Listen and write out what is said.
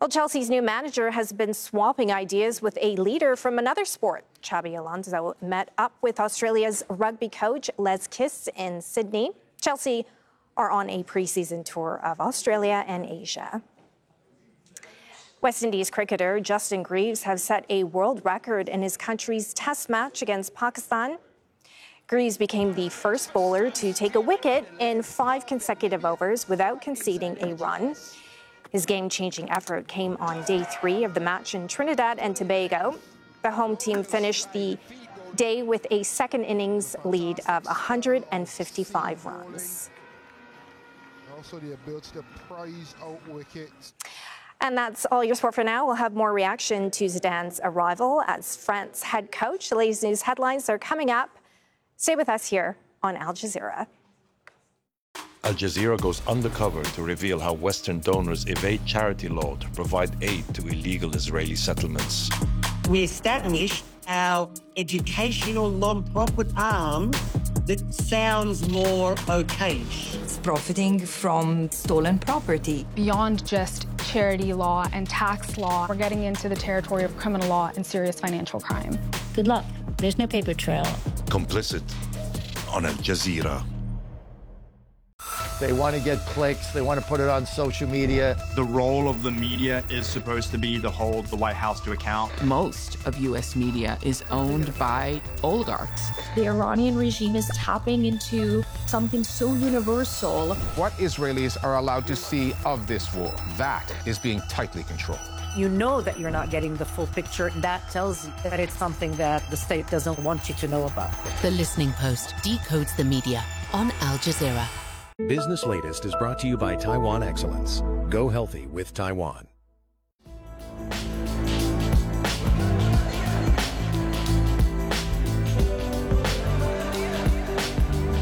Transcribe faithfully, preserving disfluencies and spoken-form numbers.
Well, Chelsea's new manager has been swapping ideas with a leader from another sport. Xabi Alonso met up with Australia's rugby coach Les Kiss in Sydney. Chelsea are on a preseason tour of Australia and Asia. West Indies cricketer Justin Greaves has set a world record in his country's test match against Pakistan. Greaves became the first bowler to take a wicket in five consecutive overs without conceding a run. His game-changing effort came on day three of the match in Trinidad and Tobago. The home team finished the day with a second innings lead of one hundred fifty-five runs. Also the ability to prize out wickets. And that's all your sport for now. We'll have more reaction to Zidane's arrival as France head coach. The latest news headlines are coming up. Stay with us here on Al Jazeera. Al Jazeera goes undercover to reveal how Western donors evade charity law to provide aid to illegal Israeli settlements. We established our educational non-profit arm that sounds more okayish. It's profiting from stolen property. Beyond just charity law and tax law, we're getting into the territory of criminal law and serious financial crime. Good luck. There's no paper trail. Complicit on Al Jazeera. They want to get clicks. They want to put it on social media. The role of the media is supposed to be to hold the White House to account. Most of U S media is owned by oligarchs. The Iranian regime is tapping into something so universal. What Israelis are allowed to see of this war, that is being tightly controlled. You know that you're not getting the full picture. That tells you that it's something that the state doesn't want you to know about. The Listening Post decodes the media on Al Jazeera. Business Latest is brought to you by Taiwan Excellence. Go healthy with Taiwan.